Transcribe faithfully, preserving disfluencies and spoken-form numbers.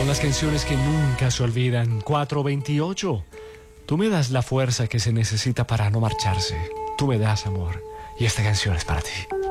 Son las canciones que nunca se olvidan. cuatro veintiocho. Tú me das la fuerza que se necesita para no marcharse. Tú me das amor. Y esta canción es para ti.